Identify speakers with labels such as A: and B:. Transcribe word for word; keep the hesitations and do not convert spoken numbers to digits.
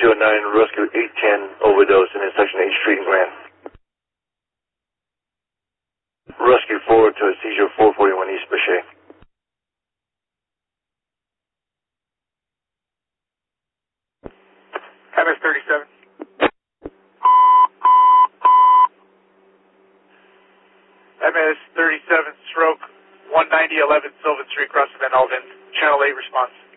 A: two oh nine, rescue eight ten, overdose in intersection eighth Street and Grand. Rescue four to a seizure four forty-one East Bechet.
B: M S thirty-seven. M S thirty-seven, stroke one ninety eleven Sylvan Street, crossing Van Alden. Channel eight response.